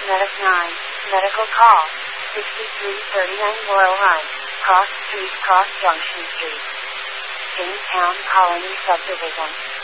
Medic 9, medical call, 6339 Laurel Run, Cross Street, Cross Junction Street, Jamestown Colony Subdivision.